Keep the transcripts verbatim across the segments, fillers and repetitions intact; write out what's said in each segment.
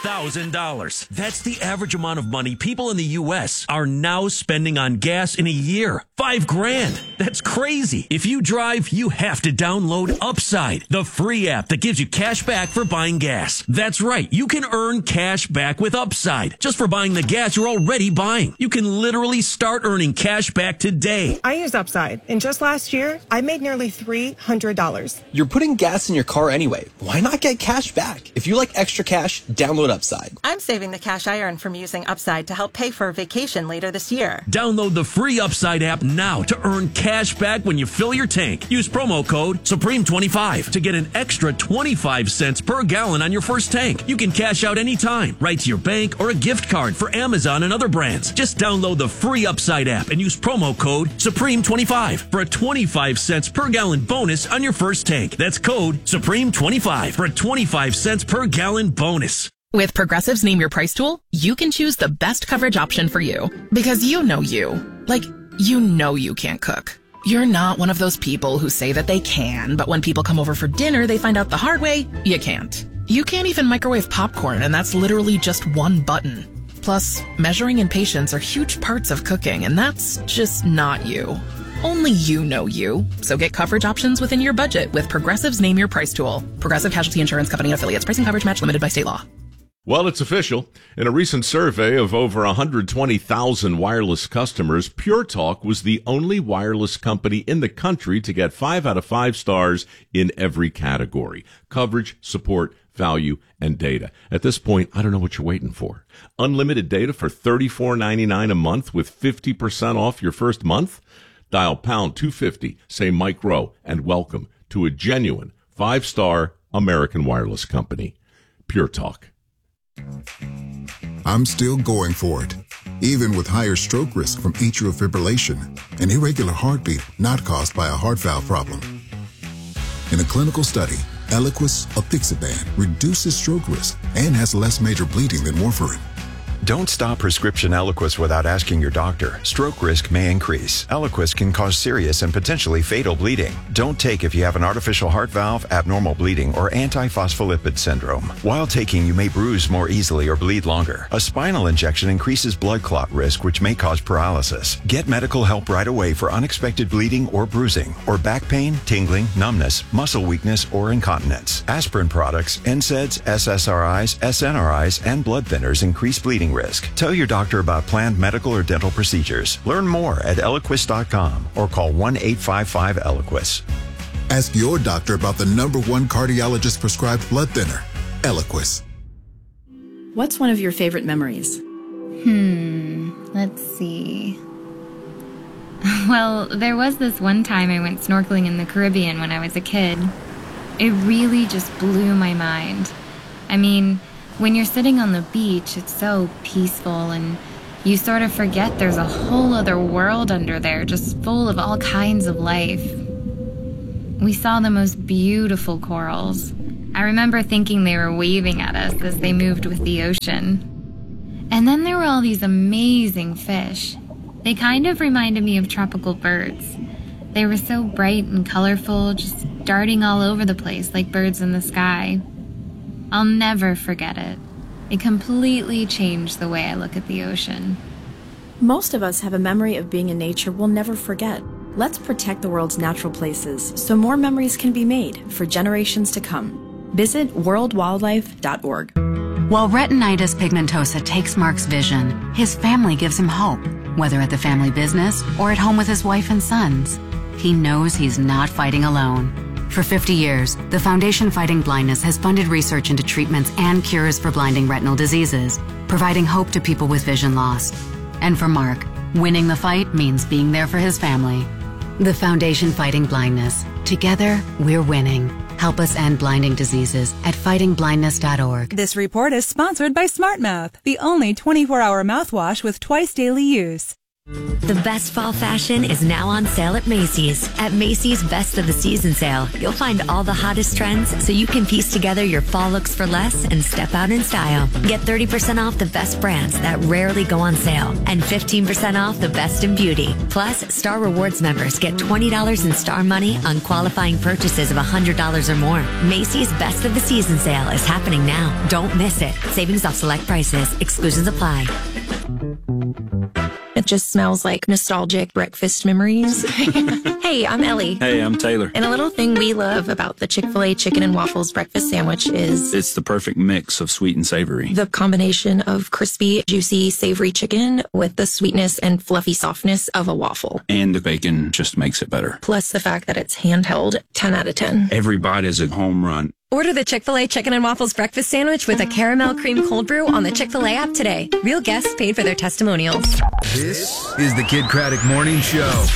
thousand dollars. That's the average amount of money people in the U S are now spending on gas in a year. Five grand. That's crazy. If you drive, you have to download Upside, the free app that gives you cash back for buying gas. That's right. You can earn cash back with Upside just for buying the gas you're already buying. You can literally start earning cash back today. I use Upside, and just last year, I made nearly three hundred dollars. You're putting gas in your car anyway. Why not get cash back? If you like extra cash, download Upside. I'm saving the cash I earn from using Upside to help pay for a vacation later this year. Download the free Upside app now to earn cash back when you fill your tank. Use promo code Supreme twenty-five to get an extra twenty-five cents per gallon on your first tank. You can cash out anytime, right to your bank or a gift card for Amazon and other brands. Just download the free Upside app and use promo code Supreme twenty-five for a twenty-five cents per gallon bonus on your first tank. That's code Supreme twenty-five for a twenty-five cents per gallon bonus. With Progressive's Name Your Price tool, you can choose the best coverage option for you. Because you know you. Like, you know you can't cook. You're not one of those people who say that they can, but when people come over for dinner, they find out the hard way, you can't. You can't even microwave popcorn, and that's literally just one button. Plus, measuring and patience are huge parts of cooking, and that's just not you. Only you know you. So get coverage options within your budget with Progressive's Name Your Price tool. Progressive Casualty Insurance Company and affiliates. Pricing coverage match limited by state law. Well, it's official. In a recent survey of over one hundred twenty thousand wireless customers, Pure Talk was the only wireless company in the country to get five out of five stars in every category: coverage, support, value, and data. At this point, I don't know what you're waiting for. Unlimited data for thirty-four ninety-nine a month with fifty percent off your first month? Dial pound two fifty, say Mike Rowe, and welcome to a genuine five-star American wireless company. Pure Talk. I'm still going for it, even with higher stroke risk from atrial fibrillation, an irregular heartbeat not caused by a heart valve problem. In a clinical study, Eliquis apixaban reduces stroke risk and has less major bleeding than warfarin. Don't stop prescription Eliquis without asking your doctor. Stroke risk may increase. Eliquis can cause serious and potentially fatal bleeding. Don't take if you have an artificial heart valve, abnormal bleeding, or antiphospholipid syndrome. While taking, you may bruise more easily or bleed longer. A spinal injection increases blood clot risk, which may cause paralysis. Get medical help right away for unexpected bleeding or bruising, or back pain, tingling, numbness, muscle weakness, or incontinence. Aspirin products, N SAIDs, S S R Is, S N R Is, and blood thinners increase bleeding risk. Tell your doctor about planned medical or dental procedures. Learn more at Eliquis dot com or call one eight five five Eliquis. Ask your doctor about the number one cardiologist prescribed blood thinner, Eliquis. What's one of your favorite memories? Hmm, let's see. Well, there was this one time I went snorkeling in the Caribbean when I was a kid. It really just blew my mind. I mean, when you're sitting on the beach, it's so peaceful, and you sort of forget there's a whole other world under there, just full of all kinds of life. We saw the most beautiful corals. I remember thinking they were waving at us as they moved with the ocean. And then there were all these amazing fish. They kind of reminded me of tropical birds. They were so bright and colorful, just darting all over the place like birds in the sky. I'll never forget it. It completely changed the way I look at the ocean. Most of us have a memory of being in nature we'll never forget. Let's protect the world's natural places so more memories can be made for generations to come. Visit world wildlife dot org. While retinitis pigmentosa takes Mark's vision, his family gives him hope, whether at the family business or at home with his wife and sons. He knows he's not fighting alone. For fifty years, the Foundation Fighting Blindness has funded research into treatments and cures for blinding retinal diseases, providing hope to people with vision loss. And for Mark, winning the fight means being there for his family. The Foundation Fighting Blindness. Together, we're winning. Help us end blinding diseases at fighting blindness dot org. This report is sponsored by SmartMouth, the only twenty-four hour mouthwash with twice daily use. The best fall fashion is now on sale at Macy's. At Macy's Best of the Season sale, you'll find all the hottest trends so you can piece together your fall looks for less and step out in style. Get thirty percent off the best brands that rarely go on sale and fifteen percent off the best in beauty. Plus, Star Rewards members get twenty dollars in Star money on qualifying purchases of one hundred dollars or more. Macy's Best of the Season sale is happening now. Don't miss it. Savings off select prices. Exclusions apply. It just smells like nostalgic breakfast memories. Hey, I'm Ellie. Hey, I'm Taylor. And a little thing we love about the Chick-fil-A chicken and waffles breakfast sandwich is It's the perfect mix of sweet and savory. the combination of crispy, juicy, savory chicken with the sweetness and fluffy softness of a waffle. And the bacon just makes it better. Plus the fact that it's handheld, ten out of ten. Every bite is a home run. Order the Chick-fil-A Chicken and Waffles breakfast sandwich with a caramel cream cold brew on the Chick-fil-A app today. Real guests paid for their testimonials. This is the Kid Craddock Morning Show.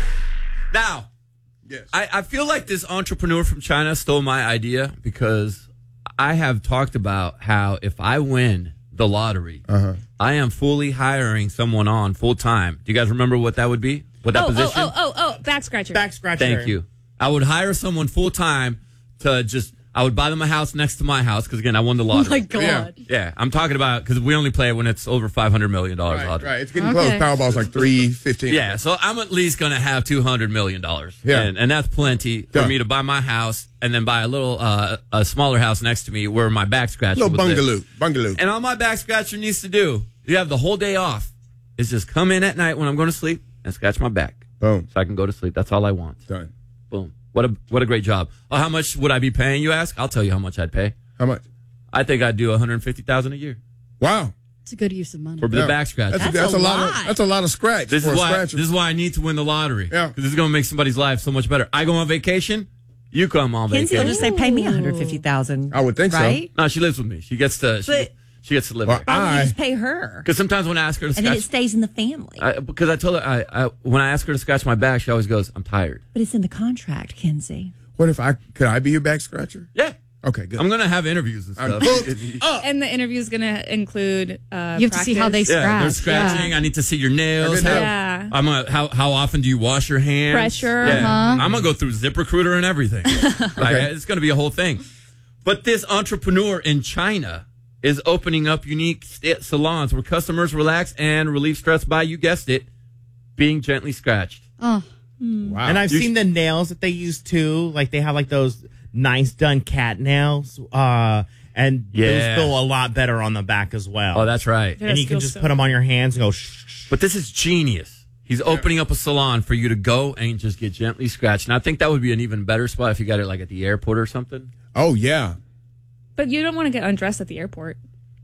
Now, yes. I, I feel like this entrepreneur from China stole my idea because I have talked about how if I win the lottery, uh-huh. I am fully hiring someone on full time. Do you guys remember what that would be? What that oh, position? Oh, oh, oh, oh, back scratcher. Back scratcher. Thank you. I would hire someone full time to just... I would buy them a house next to my house because, again, I won the lottery. Oh, my God. Yeah, yeah. I'm talking about because we only play it when it's over five hundred million dollars Right, lottery. right. It's getting okay. close. Powerball's like three fifteen. Yeah, so I'm at least going to have two hundred million dollars. Yeah. And, and that's plenty for Yeah. me to buy my house and then buy a little, uh, a smaller house next to me where my back scratcher Little would live. bungalow. Bungalow. And all my back scratcher needs to do, you have the whole day off, is just come in at night when I'm going to sleep and scratch my back. Boom. So I can go to sleep. That's all I want. Done. Boom. What a what a great job. Oh, how much would I be paying, you ask? I'll tell you how much I'd pay. How much? I think I'd do one hundred fifty thousand dollars a year. Wow. It's a good use of money. For the back scratch. That's, that's, a, that's a lot. lot of, that's a lot of scratch. This for is a why scratcher. this is why I need to win the lottery. Yeah. Because this is going to make somebody's life so much better. I go on vacation, you come on Kinsey vacation. will just say, pay me one hundred fifty thousand dollars. I would think right? No, she lives with me. She gets to she, But- she gets to live Well, there. Why don't I- you just pay her? Because sometimes when I ask her to And scratch, then it stays in the family. I, because I told her I, I when I ask her to scratch my back, she always goes, "I'm tired." But it's in the contract, Kinsey. What if I could I be your back scratcher? Yeah. Okay, good. I'm going to have interviews and I'm stuff. booked up. And the interview is going to include uh, You have to see how they practice. Yeah, they're scratch. scratching. I need to see your nails. I didn't How, know. Yeah. I'm gonna, how how often do you wash your hands? Pressure. Yeah. Uh-huh. I'm gonna go through ZipRecruiter and everything. Like, it's gonna be a whole thing. But this entrepreneur in China is opening up unique st- salons where customers relax and relieve stress by, you guessed it, being gently scratched. Oh. Wow. And I've You seen the nails that they use too. Like they have like those nice done cat nails. Uh, and Yeah. those feel a lot better on the back as well. Oh, that's right. And you can just put them on your hands and go shh, shh. But this is genius. He's opening up a salon for you to go and just get gently scratched. And I think that would be an even better spot if you got it like at the airport or something. Oh yeah. But you don't want to get undressed at the airport.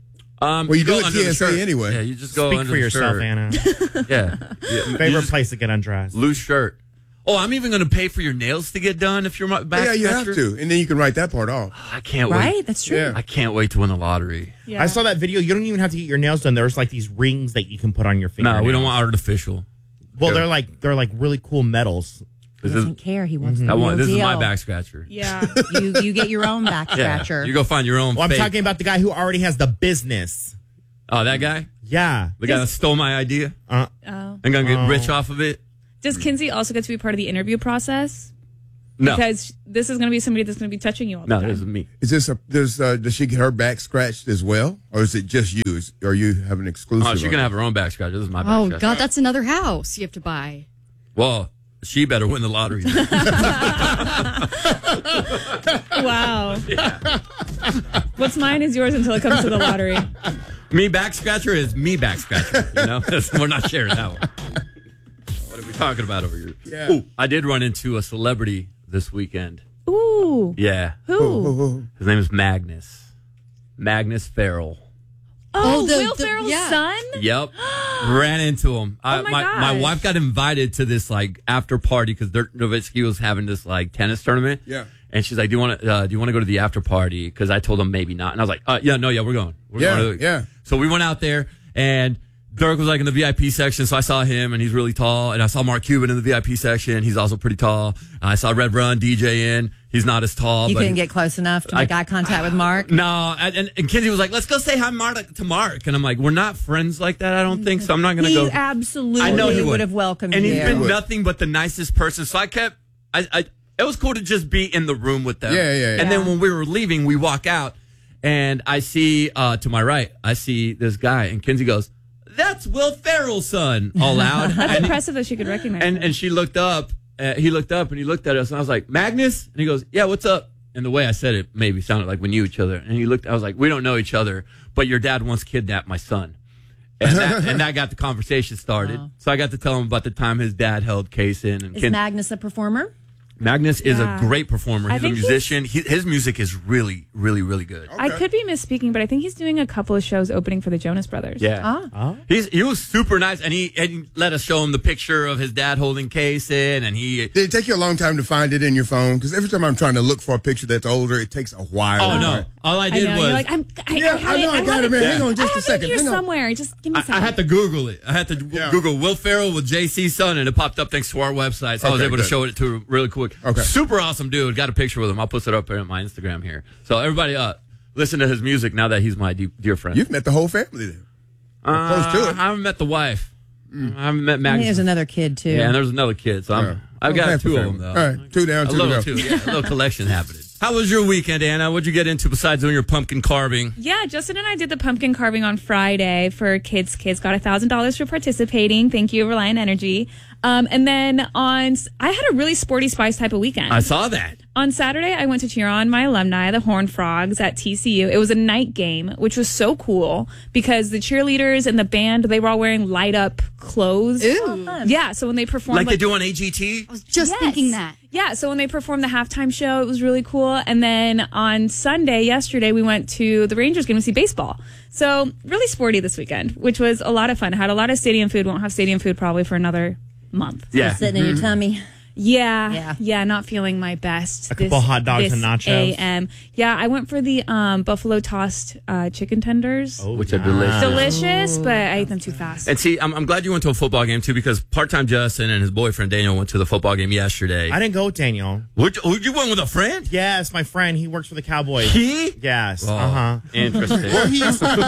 Um, Well, you do go it under the T S A shirt. anyway. Yeah, you just go Speak under for the yourself, shirt. Anna. Yeah. yeah. You Favorite just- place to get undressed. Loose shirt. Oh, I'm even going to pay for your nails to get done if you're my back Yeah, you have scratcher? to, and then you can write that part off. I can't Right? wait. That's true. Yeah. I can't wait to win the lottery. Yeah. I saw that video. You don't even have to get your nails done. There's like these rings that you can put on your finger. No, we don't want artificial. Well, they're like they're like really cool metals. He This doesn't is, care. He wants I the want, real this is my deal. back scratcher. Yeah. You you get your own back Yeah. scratcher. You go find your own Well, I'm fake. talking about the guy who already has the business. Oh, that guy? Yeah. The guy that stole my idea? Uh, Oh. I'm going to get Oh. rich off of it? Does Kinsey also get to be part of the interview process? No. Because this is going to be somebody that's going to be touching you all the No, time. this is me. Is this a does uh, does she get her back scratched as well, or is it just you? Is, or you have an exclusive? Oh, she's on going to it? have her own back scratcher. This is my back Oh, scratcher. God, that's another house you have to buy. Well, she better win the lottery. Wow. What's mine is yours until it comes to the lottery. Me back scratcher is me back scratcher. You know, we're not sharing that one. What are we talking about over here? Yeah. Ooh, I did run into a celebrity this weekend. Ooh. Yeah, Who? his name is Magnus. Magnus Farrell. Oh, Oh, the- Will the- Ferrell's yeah. son? Yep, ran into him. I, Oh my my, my gosh. wife got invited to this like after party because Dirk Nowitzki was having this like tennis tournament. Yeah. And she's like, "Do you want to? Uh, do you want to go to the after party?" Because I told him maybe not, and I was like, uh, "Yeah, no, yeah, we're going. We're Yeah, going to, yeah. So we went out there, and Dirk was like in the V I P section, so I saw him, and he's really tall. And I saw Mark Cuban in the V I P section. He's also pretty tall. I saw Red Run DJing. He's not as tall. You but couldn't get close enough to make I- eye contact with Mark? No, and, and, and Kinsey was like, let's go say hi Mark, to Mark. And I'm like, we're not friends like that, I don't think, so I'm not going to He go. absolutely I know he would would have welcomed And you. he's been Would. nothing but the nicest person. So I kept, I, I, it was cool to just be in the room with them. Yeah, yeah, yeah. And then when we were leaving, we walk out, and I see, uh, to my right, I see this guy, and Kinsey goes, that's Will Ferrell's son, all loud. That's and, impressive that she could recognize and, him. and she looked up, uh, he looked up, and he looked at us, and I was like, Magnus? And he goes, yeah, what's up? And the way I said it maybe sounded like we knew each other. And he looked, I was like, we don't know each other, but your dad once kidnapped my son. And that, and that got the conversation started. Wow. So I got to tell him about the time his dad held Case in. And Is Ken- Magnus a performer? Magnus is Yeah. a great performer. I He's a think he's- musician. He, his music is really, really, really good. I could be misspeaking, but I think he's doing a couple of shows opening for the Jonas Brothers. Yeah. Ah. He's he was super nice, and he, and he let us show him the picture of his dad holding Case in, and he. Did it take you a long time to find it in your phone? Because every time I'm trying to look for a picture that's older, it takes a while. Oh no! All I I did know. was You're like, I'm, I, Yeah, I, have I know, I have got it, man. Yeah. Hang on just I a have it second. here Hang on. somewhere. Just give me a I, second. I had to Google it. I had to g- Yeah. Google Will Ferrell with J C's son, and it popped up thanks to our website. So I was Okay, able to good. show it to her really quick. Okay. Super awesome dude. Got a picture with him. I'll post it up here on my Instagram here. So everybody, uh, listen to his music now that he's my de- dear friend. You've met the whole family then. uh, close to it. I haven't met the wife. Mm. I haven't met I think Magnus. there's another kid, too. Yeah, and there's another kid. So I'm, Yeah. I've Oh, got half two the of them family. though. All right, two down, a two to little go. two, yeah, a little collection happening. How was your weekend, Anna? What'd you get into besides doing your pumpkin carving? Yeah, Justin and I did the pumpkin carving on Friday for kids. Kids got one thousand dollars for participating. Thank you, Reliant Energy. Um, and then on, I had a really sporty spice type of weekend. I saw that. On Saturday, I went to cheer on my alumni, the Horned Frogs, at T C U. It was a night game, which was so cool because the cheerleaders and the band, they were all wearing light up clothes. Ooh. Yeah, so when they performed, Like, they do on A G T? I was just Yes. thinking that. Yeah, so when they performed the halftime show, it was really cool. And then on Sunday, yesterday, we went to the Rangers game to see baseball. So really sporty this weekend, which was a lot of fun. Had a lot of stadium food. Won't have stadium food probably for another month. Yeah. Sitting in your tummy. Yeah, Yeah. yeah, not feeling my best. A couple hot dogs and nachos. A M. Yeah, I went for the um, buffalo tossed uh, chicken tenders. Oh, Which are delicious. Delicious, but I ate them too fast. And see, I'm, I'm glad you went to a football game too, because part-time Justin and his boyfriend Daniel went to the football game yesterday. I didn't go with Daniel. Would you, would you went with a friend? Yes, my friend. He works for the Cowboys. He? Yes. Oh, Uh huh. Interesting. Well, he used to,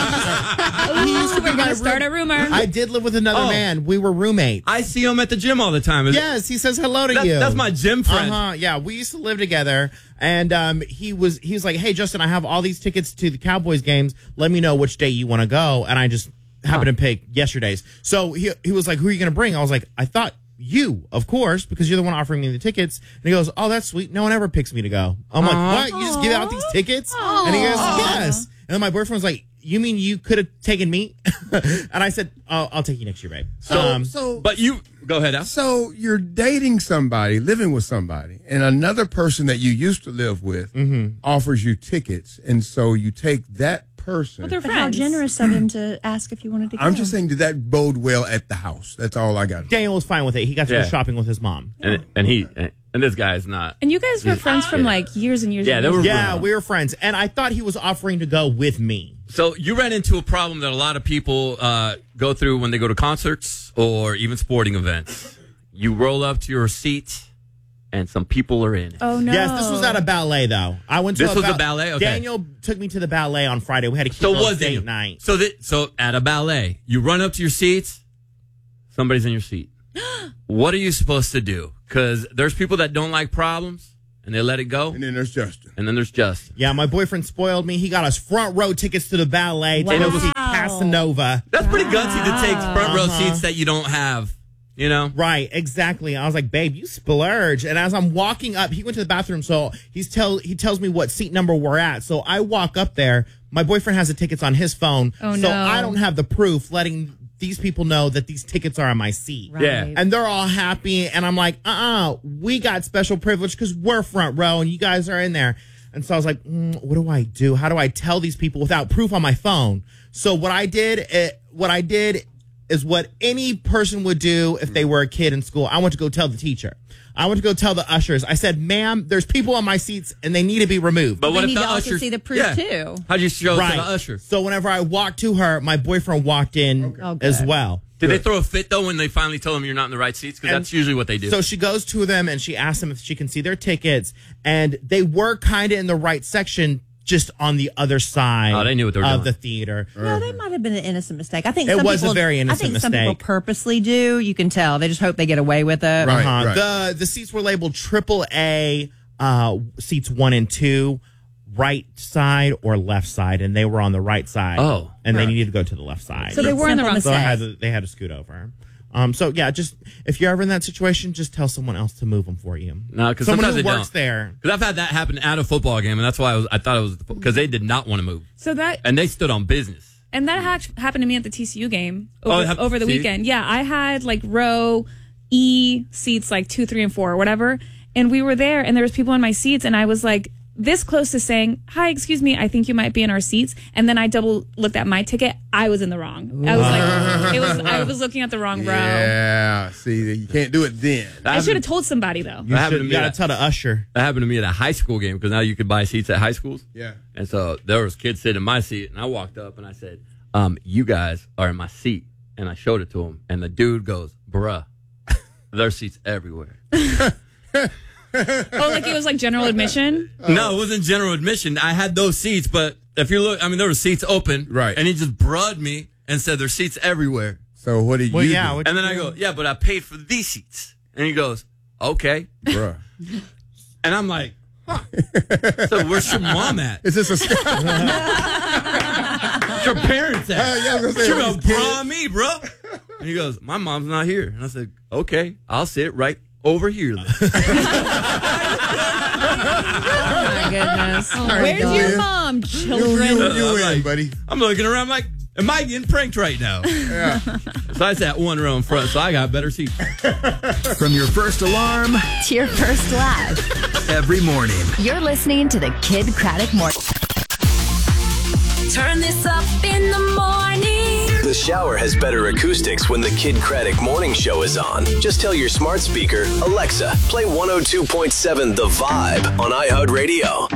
he used to be We're my gonna start a room- rumor. I did live with another Oh. man. We were roommates. I see him at the gym all the time. Is it- Yes, he says hello to That- you. that's my gym friend. Uh huh. Yeah, we used to live together, and um, he was he was like, "Hey, Justin, I have all these tickets to the Cowboys games. Let me know which day you want to go." And I just happened to pick yesterday's. So he he was like, "Who are you going to bring?" I was like, "I thought you, of course, because you're the one offering me the tickets." And he goes, "Oh, that's sweet. No one ever picks me to go." I'm like, Aw. "What? You just give out these tickets?" And he goes, "Yes." And then my boyfriend was like, "You mean you could have taken me?" And I said, "Oh, I'll take you next year, babe." So, Um, so, But you go ahead, Al. so you're dating somebody, living with somebody, and another person that you used to live with offers you tickets, and so you take that person. Well, they're But how friends. generous of him to ask if you wanted to go. I'm just saying, did that bode well at the house? That's all I got. Daniel was fine with it. He got to Yeah. go shopping with his mom. And and he and this guy is not. And you guys were friends from like years and years. Yeah, and they years were- ago. Yeah, we were friends, and I thought he was offering to go with me. So you ran into a problem that a lot of people uh, go through when they go to concerts or even sporting events. You roll up to your seat, and some people are in it. Oh no. Yes, this was at a ballet though. I went to This a was a ba- ballet? Okay. Daniel took me to the ballet on Friday. We had a cute So little was date it night. So that so at a ballet, you run up to your seats, somebody's in your seat. What are you supposed to do? Because there's people that don't like problems and they let it go, And then there's Justin. and then there's Justin. Yeah, my boyfriend spoiled me. He got us front row tickets to the ballet. Wow. Daniel to see Casanova. That's pretty gutsy to take front row Uh-huh. seats that you don't have. You know, Right, exactly. I was like, babe, you splurge. And as I'm walking up, he went to the bathroom, so he's tell he tells me what seat number we're at. So I walk up there. My boyfriend has the tickets on his phone, Oh, so no. I don't have the proof letting these people know that these tickets are on my seat. Right. Yeah. And they're all happy, and I'm like, uh-uh, we got special privilege because we're front row, and you guys are in there. And so I was like, mm, what do I do? How do I tell these people without proof on my phone? So what I did, it, what I did is what any person would do if they were a kid in school. I went to go tell the teacher. I went to go tell the ushers. I said, ma'am, there's people on my seats and they need to be removed. But what They if need the to also ushers see the proof, yeah. too. How'd you show it Right. to the usher? So whenever I walked to her, my boyfriend walked in Oh, good. as well. Did they throw a fit though when they finally told them you're not in the right seats? Because And that's usually what they do. So she goes to them and she asks them if she can see their tickets, and they were kind of in the right section, just on the other side Oh, they knew what they were of doing. the theater. No, they might have been an innocent mistake. I think It some was a people, very innocent I think some people mistake. purposely do. You can tell. They just hope they get away with it. Right. Uh-huh. The the seats were labeled triple A, uh, seats one and two, right side or left side, and they were on the right side. Oh. and they needed to go to the left side. So they were in the wrong So I side. had to, they had to scoot over. Um, so yeah, just if you're ever in that situation, just tell someone else to move them for you. No, because someone sometimes who they works don't. there. Because I've had that happen at a football game, and that's why I was. I thought it was because they did not want to move, So that and they stood on business. And that hac- happened to me at the T C U game Oh, over, it hap- over the see? weekend. Yeah, I had like row E seats, like two, three, and four, or whatever. And we were there, and there was people in my seats, and I was like this close to saying, "Hi, excuse me, I think you might be in our seats." And then I double looked at my ticket. I was in the wrong. I was like, it was. I was looking at the wrong row. Yeah, see, you can't do it then. I should have told somebody though. You, That happened should, to me you gotta at- tell the usher. That happened to me at a high school game because now you could buy seats at high schools. Yeah. And so there was kids sitting in my seat, and I walked up and I said, um, "You guys are in my seat," and I showed it to him, and the dude goes, "Bruh, there's seats everywhere." Oh, like it was like general admission. No, it wasn't general admission. I had those seats, but if you look, I mean, there were seats open, Right. And he just bruhed me and said, "There's seats everywhere." So what did Well, you yeah, do? what- And then I go, "Yeah, but I paid for these seats," and he goes, "Okay," Bruh. and I'm like, "Huh." So where's your mom at? Is this a Where's your parents at? Uh, yeah, I was gonna say, She are goes, these kids? "Bra me, bro." And he goes, "My mom's not here." And I said, "Okay, I'll sit right over here then." Oh my goodness. Where's go your in. mom, You, children? you, you I'm in, like- buddy. I'm looking around like, am I getting pranked right now? Yeah. So I sat one row in front, so I got better seats. From your first alarm To your first laugh. every morning. You're listening to the Kid Craddock Morning. Turn this up in the morning. The shower has better acoustics when the Kid Craddock Morning Show is on. Just tell your smart speaker, Alexa, play one oh two point seven The Vibe on iHeartRadio.